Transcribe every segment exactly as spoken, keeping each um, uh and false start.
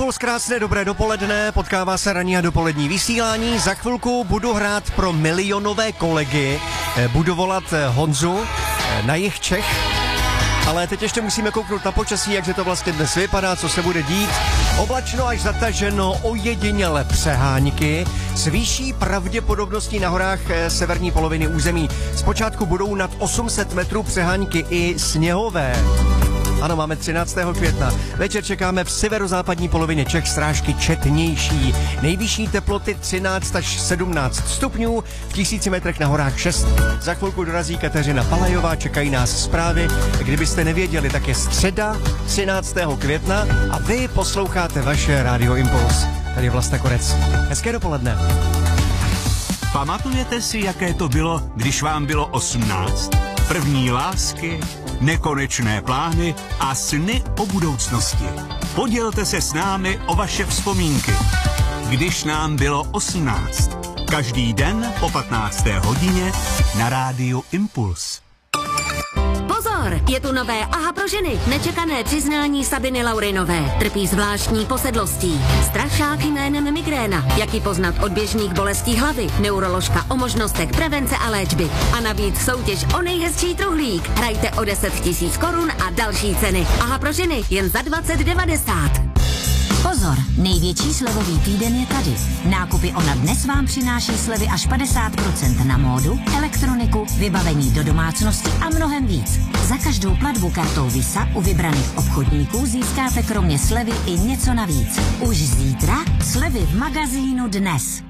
Impuls, krásné dobré dopoledne, potkává se ranní a dopolední vysílání. Za chvilku budu hrát pro milionové kolegy, budu volat Honzu na jih Čech, ale teď ještě musíme kouknout na počasí, jak se to vlastně dnes vypadá, co se bude dít. Oblačno až zataženo, ojediněle přehánky s vyšší pravděpodobností na horách severní poloviny území. Zpočátku budou nad osm set metrů přehánky i sněhové. Ano, máme třináctého května. Večer čekáme v severozápadní polovině Čech srážky četnější. Nejvyšší teploty třináct až sedmnáct stupňů, v tisíci metrech na horách šest. Za chvilku dorazí Kateřina Palajová, čekají nás zprávy. Kdybyste nevěděli, tak je středa třináctého května a vy posloucháte vaše Rádio Impuls. Tady je Vlasta Korec. Hezké dopoledne. Pamatujete si, jaké to bylo, když vám bylo osmnáct? První lásky, nekonečné plány a sny o budoucnosti. Podělte se s námi o vaše vzpomínky. Když nám bylo osmnáct. Každý den po patnácté hodině na Rádiu Impuls. Pozor, je tu nové Aha pro ženy. Nečekané přiznání Sabiny Laurinové. Trpí zvláštní posedlostí. Strašák jménem migréna. Jak ji poznat od běžných bolestí hlavy. Neuroložka o možnostech prevence a léčby. A navíc soutěž o nejhezčí truhlík. Hrajte o deset tisíc korun a další ceny. Aha pro ženy jen za dvacet devadesát. Pozor, největší slevový týden je tady. Nákupy Ona dnes vám přináší slevy až padesát procent na módu, elektroniku, vybavení do domácnosti a mnohem víc. Za každou platbu kartou Visa u vybraných obchodníků získáte kromě slevy i něco navíc. Už zítra slevy v magazínu Dnes.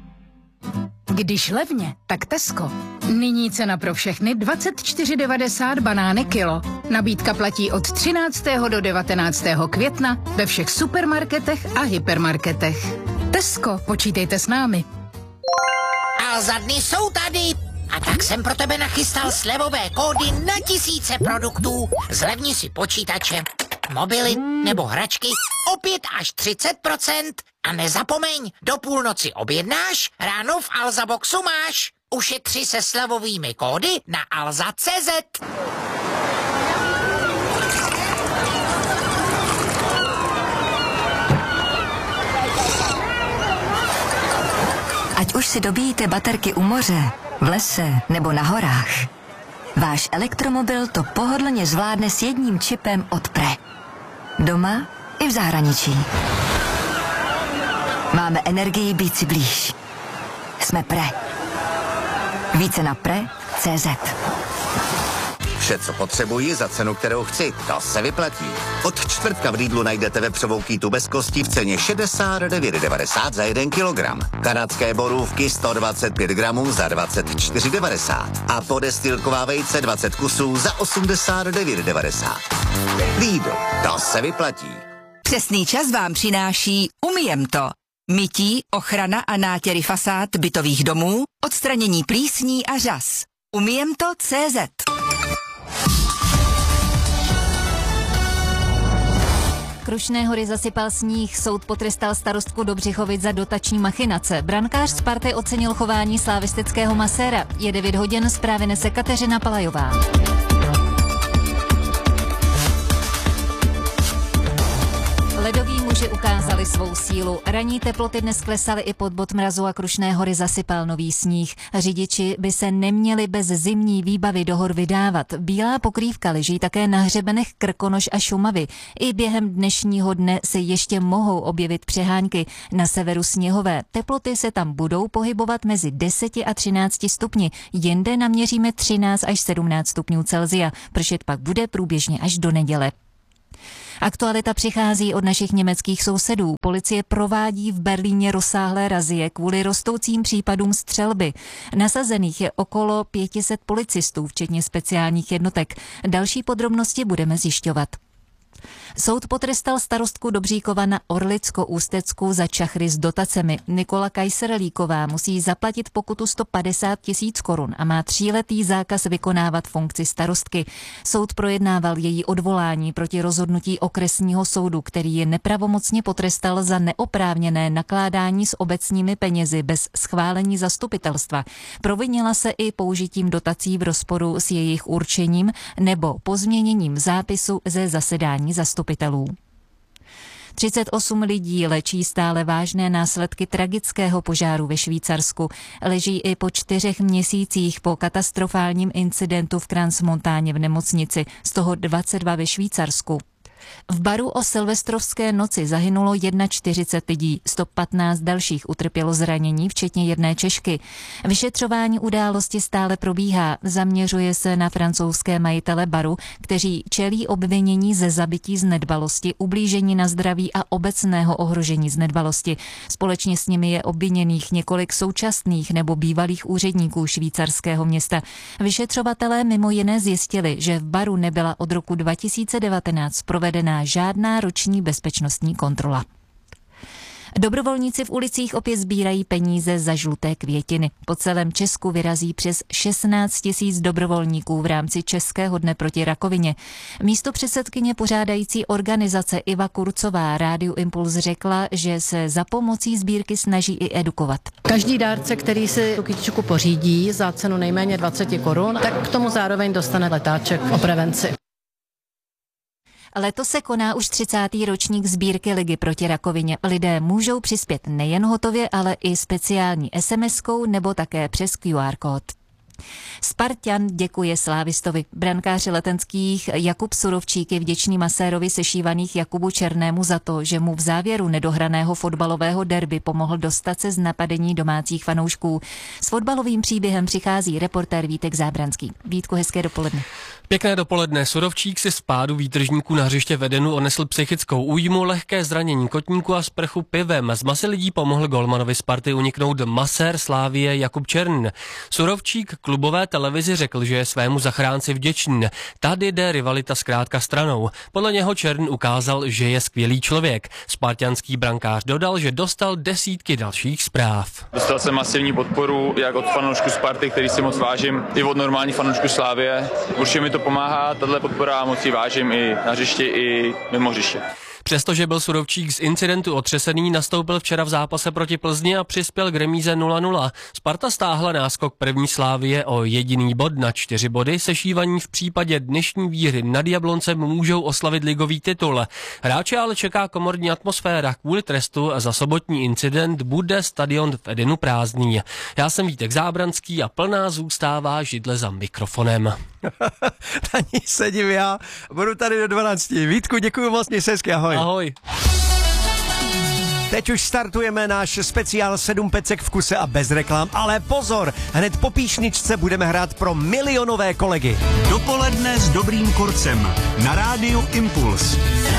Když levně, tak Tesco. Nyní cena pro všechny dvacet čtyři devadesát banány kilo. Nabídka platí od třináctého do devatenáctého května ve všech supermarketech a hypermarketech. Tesco, počítejte s námi. A za dny jsou tady. A tak jsem pro tebe nachystal slevové kódy na tisíce produktů. Zlevni si počítače, mobily nebo hračky o pět až třicet procent. A nezapomeň, do půlnoci objednáš, ráno v Alza Boxu máš. Ušetři se slevovými kódy na alza tečka cé zet. Ať už si dobíjíte baterky u moře, v lese nebo na horách, váš elektromobil to pohodlně zvládne s jedním čipem od Pre. Doma i v zahraničí. Máme energii být si blíž. Jsme Pre. Více na pre tečka cé zet. Vše, co potřebuji za cenu, kterou chci, to se vyplatí. Od čtvrtka v Lidlu najdete vepřovou kýtu bez kosti v ceně šedesát devět devadesát za jeden kilogram. Kanadské borůvky sto dvacet pět gramů za dvacet čtyři devadesát. A podestýlková vejce dvacet kusů za osmdesát devět devadesát. Lidl, to se vyplatí. Přesný čas vám přináší Umiem to. Mytí, ochrana a nátěry fasád bytových domů, odstranění plísní a řas. Umiem to tečka cé zet. Krušné hory zasypal sníh, soud potrestal starostku Dobřichovic za dotační machinace. Brankář Sparty ocenil chování slavistického maséra. Je devět hodin, zprávy nese Kateřina Palajová. Ledoví muži ukázali svou sílu. Ranní teploty dnes klesaly i pod bod mrazu a Krušné hory zasypal nový sníh. Řidiči by se neměli bez zimní výbavy do hor vydávat. Bílá pokrývka leží také na hřebenech Krkonoš a Šumavy. I během dnešního dne se ještě mohou objevit přehánky. Na severu sněhové. Teploty se tam budou pohybovat mezi deseti a třinácti stupni. Jinde naměříme třináct až sedmnáct stupňů Celsia. Pršet pak bude průběžně až do neděle. Aktualita přichází od našich německých sousedů. Policie provádí v Berlíně rozsáhlé razie kvůli rostoucím případům střelby. Nasazených je okolo pět set policistů, včetně speciálních jednotek. Další podrobnosti budeme zjišťovat. Soud potrestal starostku Dobříkova na Orlicko-Ústecku za čachry s dotacemi. Nikola Kajserlíková musí zaplatit pokutu sto padesát tisíc korun a má tříletý zákaz vykonávat funkci starostky. Soud projednával její odvolání proti rozhodnutí okresního soudu, který je nepravomocně potrestal za neoprávněné nakládání s obecními penězi bez schválení zastupitelstva. Provinila se i použitím dotací v rozporu s jejich určením nebo pozměněním zápisu ze zasedání zastupitelů. třicet osm lidí léčí stále vážné následky tragického požáru ve Švýcarsku. Leží i po čtyřech měsících po katastrofálním incidentu v Crans-Montagne v nemocnici, z toho dvacet dva ve Švýcarsku. V baru o silvestrovské noci zahynulo čtyřicet jedna lidí, sto patnáct dalších utrpělo zranění, včetně jedné Češky. Vyšetřování události stále probíhá, zaměřuje se na francouzské majitele baru, kteří čelí obvinění ze zabití z nedbalosti, ublížení na zdraví a obecného ohrožení z nedbalosti. Společně s nimi je obviněných několik současných nebo bývalých úředníků švýcarského města. Vyšetřovatelé mimo jiné zjistili, že v baru nebyla od roku dva tisíce devatenáct provedena žádná roční bezpečnostní kontrola. Dobrovolníci v ulicích opět sbírají peníze za žluté květiny. Po celém Česku vyrazí přes šestnáct tisíc dobrovolníků v rámci Českého dne proti rakovině. Místopředsedkyně pořádající organizace Iva Kurcová Rádiu Impuls řekla, že se za pomocí sbírky snaží i edukovat. Každý dárce, který si tu kytičku pořídí za cenu nejméně dvacet korun, tak k tomu zároveň dostane letáček o prevenci. Letos se koná už třicátý ročník sbírky Ligy proti rakovině. Lidé můžou přispět nejen hotově, ale i speciální es em eskou nebo také přes Q R kód. Spartan děkuje slávistovi. Brankáři letenských Jakub Surovčík je vděčný masérovi sešívaných Jakubu Černému za to, že mu v závěru nedohraného fotbalového derby pomohl dostat se z napadení domácích fanoušků. S fotbalovým příběhem přichází reportér Vítek Zábranský. Vítku, hezké dopoledne. Pěkné dopoledne. Surovčík si z pádu výtržníků na hřiště Vedenu odnesl psychickou újmu, lehké zranění kotníku a sprchu pivem. Z masy lidí pomohl golmanovi Sparty uniknout masér Slávie Jakub Černý. Surovčík klubové televizi řekl, že je svému zachránci vděčný. Tady jde rivalita zkrátka stranou. Podle něho Černý ukázal, že je skvělý člověk. Spartanský brankář dodal, že dostal desítky dalších zpráv. Dostal jsem masivní podporu jak od fanoušků Sparty, který si moc vážím, i od normálních fanoušků Slávie. Určitě mi to pomáhá, tato podpora, moc ji vážím i na hřišti, i mimo hřiště. Přestože byl Surovčík z incidentu otřesený, nastoupil včera v zápase proti Plzni a přispěl k remíze nula nula. Sparta stáhla náskok první Slávie o jediný bod na čtyři body. Sešívaní v případě dnešní výhry nad Jabloncem můžou oslavit ligový titul. Hráče ale čeká komorní atmosféra. Kvůli trestu za sobotní incident bude stadion v Edenu prázdný. Já jsem Vítek Zábranský a plná zůstává židle za mikrofonem. Na ní sedím já, budu tady do dvanácti. Vítku, děkuji moc, měj se hezky, ahoj. Ahoj. Teď už startujeme náš speciál sedm pecek v kuse a bez reklam, ale pozor, hned po píšničce budeme hrát pro milionové kolegy. Dopoledne s dobrým kurcem na Rádiu Impuls.